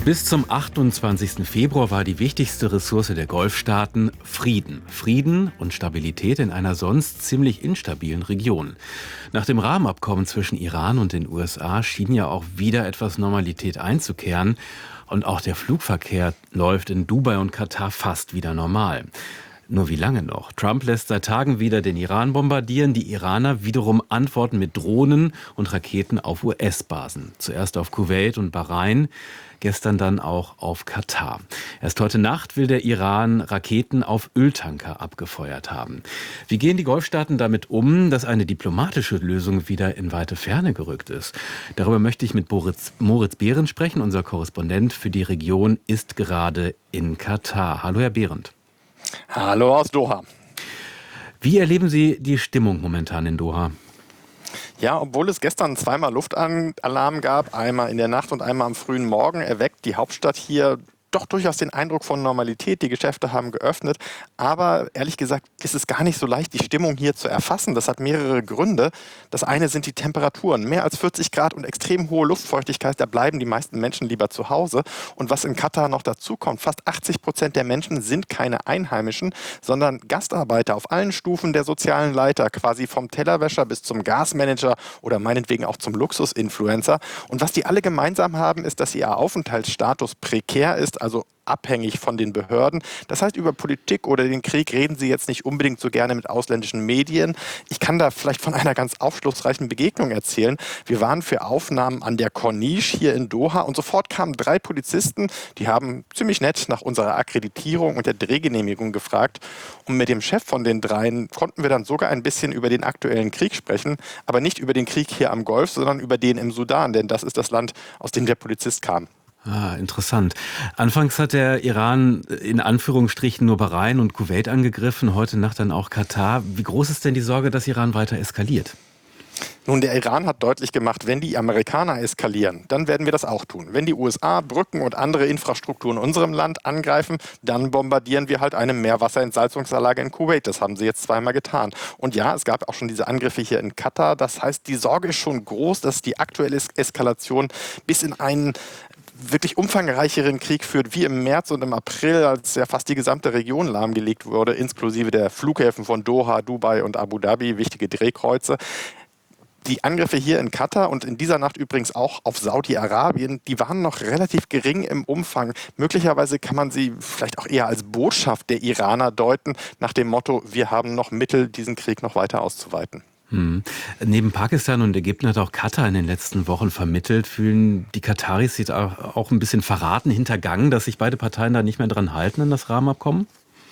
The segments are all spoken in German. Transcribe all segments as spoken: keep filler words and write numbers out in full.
Bis zum achtundzwanzigsten Februar war die wichtigste Ressource der Golfstaaten Frieden. Frieden und Stabilität in einer sonst ziemlich instabilen Region. Nach dem Rahmenabkommen zwischen Iran und den U S A schien ja auch wieder etwas Normalität einzukehren. Und auch der Flugverkehr läuft in Dubai und Katar fast wieder normal. Nur wie lange noch? Trump lässt seit Tagen wieder den Iran bombardieren. Die Iraner wiederum antworten mit Drohnen und Raketen auf U S-Basen. Zuerst auf Kuwait und Bahrain, gestern dann auch auf Katar. Erst heute Nacht will der Iran Raketen auf Öltanker abgefeuert haben. Wie gehen die Golfstaaten damit um, dass eine diplomatische Lösung wieder in weite Ferne gerückt ist? Darüber möchte ich mit Moritz, Moritz Behrendt sprechen. Unser Korrespondent für die Region ist gerade in Katar. Hallo, Herr Behrendt. Hallo aus Doha. Wie erleben Sie die Stimmung momentan in Doha? Ja, obwohl es gestern zweimal Luftalarm gab, einmal in der Nacht und einmal am frühen Morgen, erweckt die Hauptstadt hier doch durchaus den Eindruck von Normalität. Die Geschäfte haben geöffnet, aber ehrlich gesagt ist es gar nicht so leicht, die Stimmung hier zu erfassen. Das hat mehrere Gründe. Das eine sind die Temperaturen. Mehr als vierzig Grad und extrem hohe Luftfeuchtigkeit, da bleiben die meisten Menschen lieber zu Hause. Und was in Katar noch dazu kommt, fast achtzig Prozent der Menschen sind keine Einheimischen, sondern Gastarbeiter auf allen Stufen der sozialen Leiter, quasi vom Tellerwäscher bis zum Gasmanager oder meinetwegen auch zum Luxusinfluencer. Und was die alle gemeinsam haben, ist, dass ihr Aufenthaltsstatus prekär ist, also abhängig von den Behörden. Das heißt, über Politik oder den Krieg reden sie jetzt nicht unbedingt so gerne mit ausländischen Medien. Ich kann da vielleicht von einer ganz aufschlussreichen Begegnung erzählen. Wir waren für Aufnahmen an der Corniche hier in Doha und sofort kamen drei Polizisten, die haben ziemlich nett nach unserer Akkreditierung und der Drehgenehmigung gefragt. Und mit dem Chef von den dreien konnten wir dann sogar ein bisschen über den aktuellen Krieg sprechen, aber nicht über den Krieg hier am Golf, sondern über den im Sudan, denn das ist das Land, aus dem der Polizist kam. Ah, interessant. Anfangs hat der Iran in Anführungsstrichen nur Bahrain und Kuwait angegriffen, heute Nacht dann auch Katar. Wie groß ist denn die Sorge, dass Iran weiter eskaliert? Nun, der Iran hat deutlich gemacht, wenn die Amerikaner eskalieren, dann werden wir das auch tun. Wenn die U S A Brücken und andere Infrastruktur in unserem Land angreifen, dann bombardieren wir halt eine Meerwasserentsalzungsanlage in Kuwait. Das haben sie jetzt zweimal getan. Und ja, es gab auch schon diese Angriffe hier in Katar. Das heißt, die Sorge ist schon groß, dass die aktuelle Eskalation bis in einen wirklich umfangreicheren Krieg führt, wie im März und im April, als ja fast die gesamte Region lahmgelegt wurde, inklusive der Flughäfen von Doha, Dubai und Abu Dhabi, wichtige Drehkreuze. Die Angriffe hier in Katar und in dieser Nacht übrigens auch auf Saudi-Arabien, die waren noch relativ gering im Umfang. Möglicherweise kann man sie vielleicht auch eher als Botschaft der Iraner deuten, nach dem Motto, wir haben noch Mittel, diesen Krieg noch weiter auszuweiten. Hm. Neben Pakistan und Ägypten hat auch Katar in den letzten Wochen vermittelt. Fühlen die Kataris sich auch ein bisschen verraten, hintergangen, dass sich beide Parteien da nicht mehr dran halten an das Rahmenabkommen?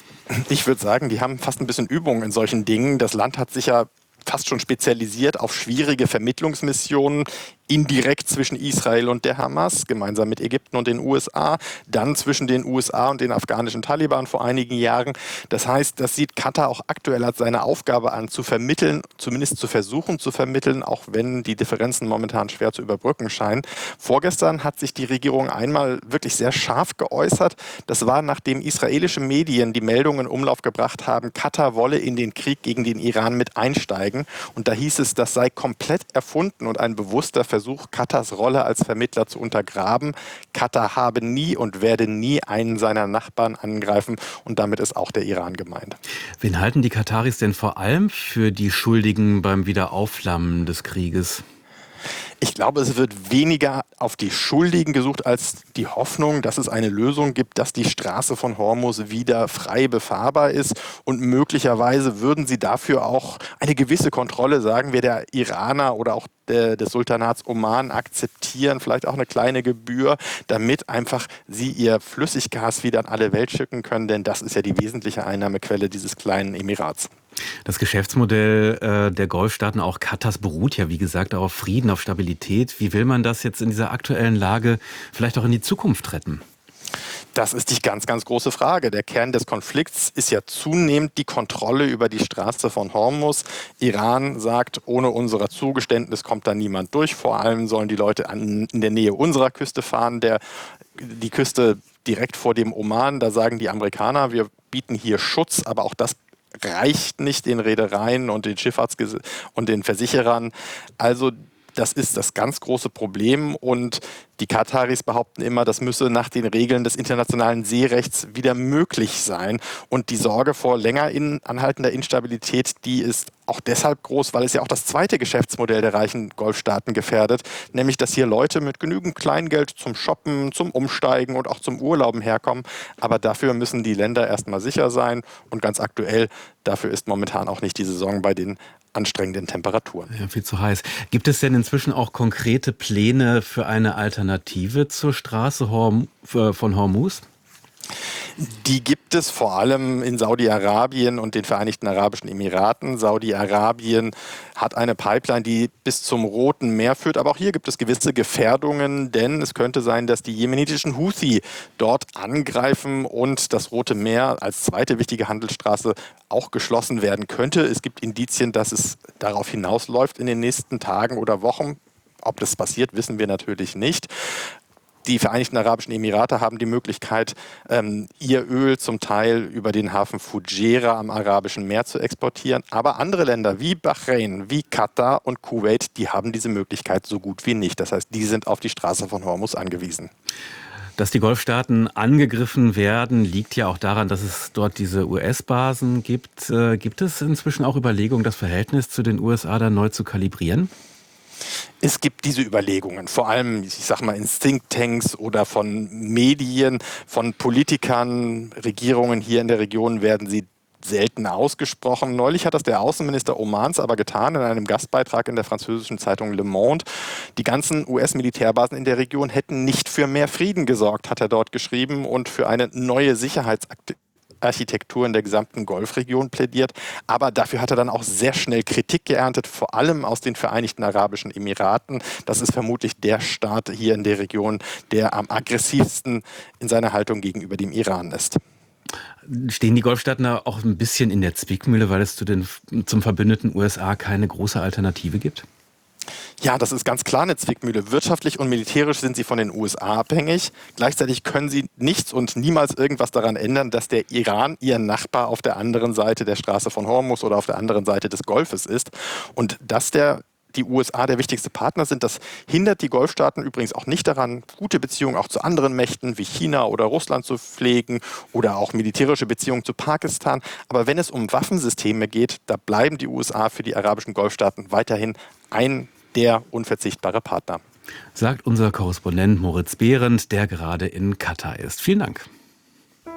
Ich würde sagen, die haben fast ein bisschen Übung in solchen Dingen. Das Land hat sich ja fast schon spezialisiert auf schwierige Vermittlungsmissionen, indirekt zwischen Israel und der Hamas, gemeinsam mit Ägypten und den U S A, dann zwischen den U S A und den afghanischen Taliban vor einigen Jahren. Das heißt, das sieht Katar auch aktuell als seine Aufgabe an, zu vermitteln, zumindest zu versuchen zu vermitteln, auch wenn die Differenzen momentan schwer zu überbrücken scheinen. Vorgestern hat sich die Regierung einmal wirklich sehr scharf geäußert. Das war, nachdem israelische Medien die Meldungen in Umlauf gebracht haben, Katar wolle in den Krieg gegen den Iran mit einsteigen. Und da hieß es, das sei komplett erfunden und ein bewusster Versuch, Versuch, Katars Rolle als Vermittler zu untergraben. Katar habe nie und werde nie einen seiner Nachbarn angreifen und damit ist auch der Iran gemeint. Wen halten die Kataris denn vor allem für die Schuldigen beim Wiederaufflammen des Krieges? Ich glaube, es wird weniger auf die Schuldigen gesucht als die Hoffnung, dass es eine Lösung gibt, dass die Straße von Hormuz wieder frei befahrbar ist. Und möglicherweise würden sie dafür auch eine gewisse Kontrolle, sagen wir, der Iraner oder auch der, des Sultanats Oman akzeptieren, vielleicht auch eine kleine Gebühr, damit einfach sie ihr Flüssiggas wieder an alle Welt schicken können. Denn das ist ja die wesentliche Einnahmequelle dieses kleinen Emirats. Das Geschäftsmodell äh, der Golfstaaten, auch Katars, beruht ja, wie gesagt, auf Frieden, auf Stabilität. Wie will man das jetzt in dieser aktuellen Lage vielleicht auch in die Zukunft retten? Das ist die ganz, ganz große Frage. Der Kern des Konflikts ist ja zunehmend die Kontrolle über die Straße von Hormuz. Iran sagt, ohne unser Zugeständnis kommt da niemand durch. Vor allem sollen die Leute an, in der Nähe unserer Küste fahren. Der, die Küste direkt vor dem Oman, da sagen die Amerikaner, wir bieten hier Schutz, aber auch das reicht nicht den Reedereien und den Schifffahrts- und den Versicherern. Also Das ist das ganz große Problem und die Kataris behaupten immer, das müsse nach den Regeln des internationalen Seerechts wieder möglich sein. Und die Sorge vor länger in, anhaltender Instabilität, die ist auch deshalb groß, weil es ja auch das zweite Geschäftsmodell der reichen Golfstaaten gefährdet, nämlich dass hier Leute mit genügend Kleingeld zum Shoppen, zum Umsteigen und auch zum Urlauben herkommen. Aber dafür müssen die Länder erstmal sicher sein und ganz aktuell, dafür ist momentan auch nicht die Saison bei den anstrengenden Temperaturen. Ja, viel zu heiß. Gibt es denn inzwischen auch konkrete Pläne für eine Alternative zur Straße Horm- von Hormuz? Die gibt es vor allem in Saudi-Arabien und den Vereinigten Arabischen Emiraten. Saudi-Arabien hat eine Pipeline, die bis zum Roten Meer führt. Aber auch hier gibt es gewisse Gefährdungen, denn es könnte sein, dass die jemenitischen Houthi dort angreifen und das Rote Meer als zweite wichtige Handelsstraße auch geschlossen werden könnte. Es gibt Indizien, dass es darauf hinausläuft in den nächsten Tagen oder Wochen. Ob das passiert, wissen wir natürlich nicht. Die Vereinigten Arabischen Emirate haben die Möglichkeit, ähm, ihr Öl zum Teil über den Hafen Fujairah am Arabischen Meer zu exportieren. Aber andere Länder wie Bahrain, wie Katar und Kuwait, die haben diese Möglichkeit so gut wie nicht. Das heißt, die sind auf die Straße von Hormuz angewiesen. Dass die Golfstaaten angegriffen werden, liegt ja auch daran, dass es dort diese U S-Basen gibt. Äh, gibt es inzwischen auch Überlegungen, das Verhältnis zu den U S A dann neu zu kalibrieren? Es gibt diese Überlegungen, vor allem, ich sag mal, in Thinktanks oder von Medien, von Politikern, Regierungen hier in der Region werden sie selten ausgesprochen. Neulich hat das der Außenminister Omans aber getan in einem Gastbeitrag in der französischen Zeitung Le Monde. Die ganzen U S-Militärbasen in der Region hätten nicht für mehr Frieden gesorgt, hat er dort geschrieben, und für eine neue Sicherheitsaktivität. Architektur in der gesamten Golfregion plädiert. Aber dafür hat er dann auch sehr schnell Kritik geerntet, vor allem aus den Vereinigten Arabischen Emiraten. Das ist vermutlich der Staat hier in der Region, der am aggressivsten in seiner Haltung gegenüber dem Iran ist. Stehen die Golfstaaten da auch ein bisschen in der Zwickmühle, weil es zu den, zum verbündeten U S A keine große Alternative gibt? Ja, das ist ganz klar eine Zwickmühle. Wirtschaftlich und militärisch sind sie von den U S A abhängig. Gleichzeitig können sie nichts und niemals irgendwas daran ändern, dass der Iran ihr Nachbar auf der anderen Seite der Straße von Hormuz oder auf der anderen Seite des Golfes ist. Und dass der die U S A der wichtigste Partner sind, das hindert die Golfstaaten übrigens auch nicht daran, gute Beziehungen auch zu anderen Mächten wie China oder Russland zu pflegen oder auch militärische Beziehungen zu Pakistan. Aber wenn es um Waffensysteme geht, da bleiben die U S A für die arabischen Golfstaaten weiterhin ein der unverzichtbare Partner. Sagt unser Korrespondent Moritz Behrendt, der gerade in Katar ist. Vielen Dank.